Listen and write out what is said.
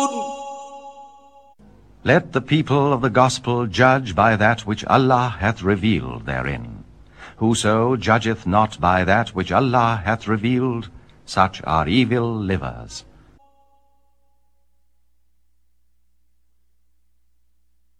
Let the people of the gospel judge by that which Allah hath revealed therein. Whoso judgeth not by that which Allah hath revealed, such are evil livers.